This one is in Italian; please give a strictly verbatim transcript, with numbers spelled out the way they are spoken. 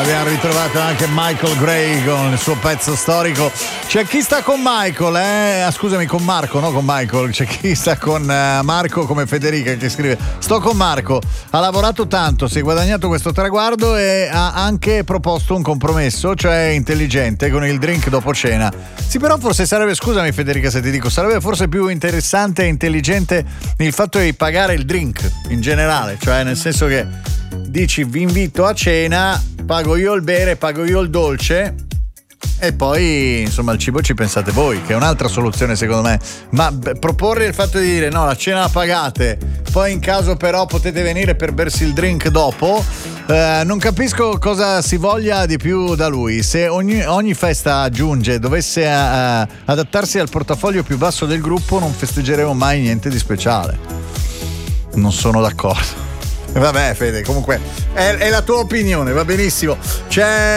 abbiamo ritrovato anche Michael Gray con il suo pezzo storico. C'è chi sta con Michael, eh? Ah, scusami, con Marco, no con Michael. C'è chi sta con uh, Marco come Federica che scrive: sto con Marco, ha lavorato tanto, si è guadagnato questo traguardo e ha anche proposto un compromesso, cioè intelligente, con il drink dopo cena. Sì, però forse sarebbe, scusami Federica se ti dico, sarebbe forse più interessante e intelligente il fatto di pagare il drink in generale, cioè nel senso che dici vi invito a cena, pago io il bere, pago io il dolce e poi insomma il cibo ci pensate voi, che è un'altra soluzione secondo me. Ma b- proporre il fatto di dire no, la cena la pagate, poi in caso però potete venire per bersi il drink dopo, eh, non capisco cosa si voglia di più da lui. Se ogni, ogni festa aggiunge dovesse uh, adattarsi al portafoglio più basso del gruppo, non festeggeremo mai niente di speciale. Non sono d'accordo. Vabbè Fede, comunque è, è la tua opinione, va benissimo. C'è